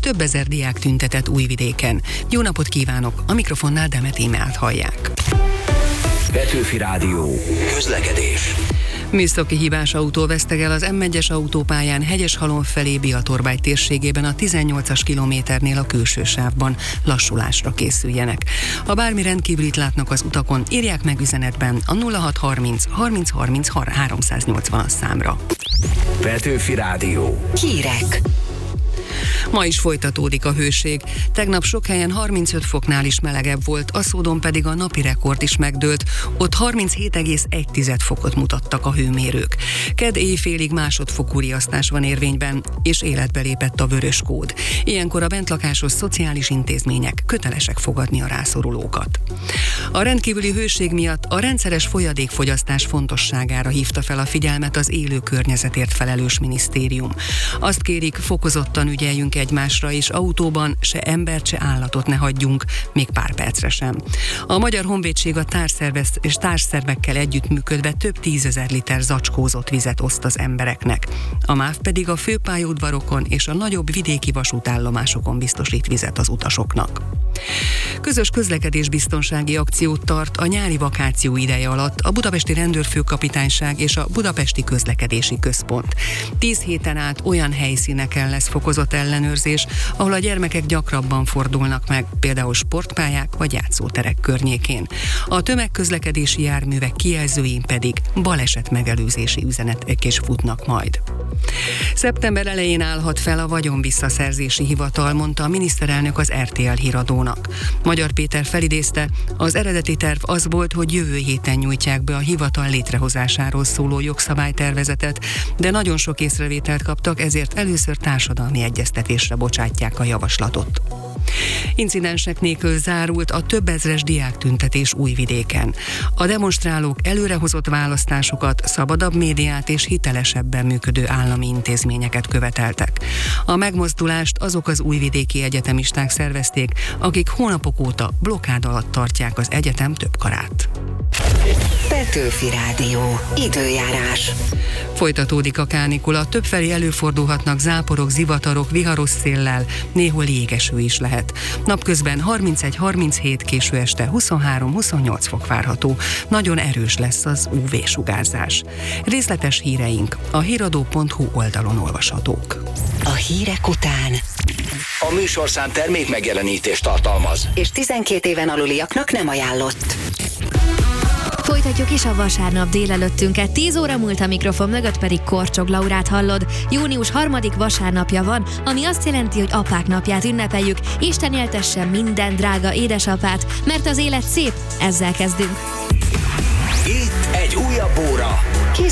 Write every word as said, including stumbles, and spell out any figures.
több ezer diák tüntetett Újvidéken. Jó napot kívánok! A mikrofonnál Demet Ímát hallják. Petőfi Rádió. Közlekedés. Műszaki hibás autó vesztegel az M egyes autópályán Hegyeshalom felé Biatorbágy térségében a tizennyolcas kilométernél a külső sávban. Lassulásra készüljenek. Ha bármi rendkívülit látnak az utakon, írják meg üzenetben a nulla hat harminc harminc harminc háromszáznyolcvan számra. Petőfi Rádió. Hírek. Ma is folytatódik a hőség. Tegnap sok helyen harmincöt foknál is melegebb volt, Aszódon pedig a napi rekord is megdőlt. Ott harminchét egész egy fokot mutattak a hőmérők. Kedd éjfélig másodfokú riasztás van érvényben, és életbe lépett a vörös kód. Ilyenkor a bentlakásos szociális intézmények kötelesek fogadni a rászorulókat. A rendkívüli hőség miatt a rendszeres folyadékfogyasztás fontosságára hívta fel a figyelmet az élő környezetért felelős minisztérium. Azt kérik, fokozottan ügyeljünk egymásra, és autóban se embert, se állatot ne hagyjunk, még pár percre sem. A Magyar Honvédség a társszervez és társszervekkel együttműködve több tízezer liter zacskózott vizet oszt az embereknek. A MÁV pedig a főpályaudvarokon és a nagyobb vidéki vasútállomásokon biztosít vizet az utasoknak. Közös közlekedésbiztonsági akciót tart a nyári vakáció ideje alatt a Budapesti Rendőrfőkapitányság és a Budapesti Közlekedési Központ. Tíz héten át olyan helyszíneken lesz fokozott ellenőrzés, ahol a gyermekek gyakrabban fordulnak meg, például sportpályák vagy játszóterek környékén. A tömegközlekedési járművek kijelzőin pedig baleset megelőzési üzenetek is futnak majd. Szeptember elején állhat fel a vagyonvisszaszerzési hivatal, mondta a miniszterelnök az er té el híradónak. Magyar Péter felidézte, az eredeti terv az volt, hogy jövő héten nyújtják be a hivatal létrehozásáról szóló jogszabálytervezetet, de nagyon sok észrevételt kaptak, ezért először társadalmi egyeztetésre bocsátják a javaslatot. Incidensek nélkül zárult a több ezres diáktüntetés Újvidéken. A demonstrálók előrehozott választásokat, szabadabb médiát és hitelesebben működő állami intézményeket követeltek. A megmozdulást azok az újvidéki egyetemisták szervezték, akik hónapok óta blokkád alatt tartják az egyetem több karát. Petőfi Rádió. Időjárás. Folytatódik a kánikula, többfelé előfordulhatnak záporok, zivatarok, viharos széllel, néhol jégeső is lehet. Napközben harmincegy harminchét, késő este huszonhárom huszonnyolc fok várható. Nagyon erős lesz az ú vé-sugárzás. Részletes híreink a híradó pont hú oldalon olvashatók. A hírek után A műsorszám termék megjelenítést tartalmaz, és tizenkét éven aluliaknak nem ajánlott. Folytatjuk is a vasárnap délelőttünket. tíz óra múlt, a mikrofon mögött pedig Korcsog Laurát hallod. június harmadika vasárnapja van, ami azt jelenti, hogy apák napját ünnepeljük. Isten éltesse minden drága édesapát, mert az élet szép, ezzel kezdünk. itt egy újabb óra.